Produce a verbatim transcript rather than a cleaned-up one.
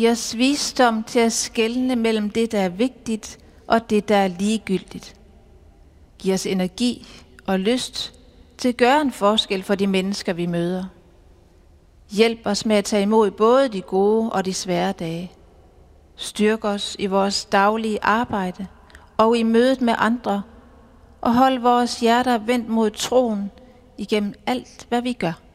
Giv os visdom til at skelne mellem det, der er vigtigt, og det, der er ligegyldigt. Giv os energi og lyst til at gøre en forskel for de mennesker, vi møder. Hjælp os med at tage imod både de gode og de svære dage. Styrk os i vores daglige arbejde og i mødet med andre, og hold vores hjerter vendt mod troen igennem alt, hvad vi gør.